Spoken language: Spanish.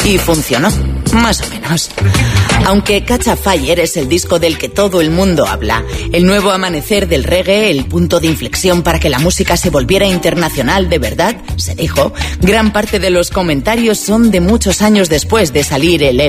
Y funcionó, más o menos. Aunque Catch a Fire es el disco del que todo el mundo habla, el nuevo amanecer del reggae, el punto de inflexión para que la música se volviera internacional de verdad, se dijo, gran parte de los comentarios son de muchos años después de salir el